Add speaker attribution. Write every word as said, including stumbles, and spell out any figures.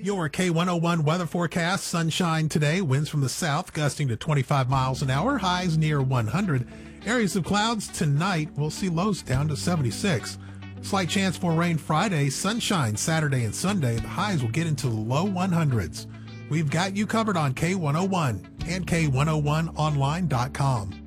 Speaker 1: Your K one oh one weather forecast: sunshine today, winds from the south gusting to twenty-five miles an hour, highs near one hundred. Areas of clouds tonight, we'll see lows down to seventy-six. Slight chance for rain Friday, sunshine Saturday and Sunday. The highs will get into the low one hundreds. We've got you covered on K one oh one and K one oh one online dot com.